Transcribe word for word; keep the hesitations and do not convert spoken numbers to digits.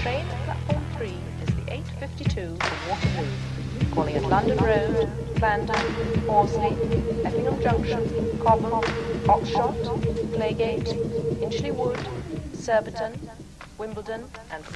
train at platform three is the eight fifty-two for Waterloo, calling at London Road, Clarendon, Horsley, Effingham Junction, Cobham, Oxshott, Claygate, Inchley Wood, Surbiton, Wimbledon and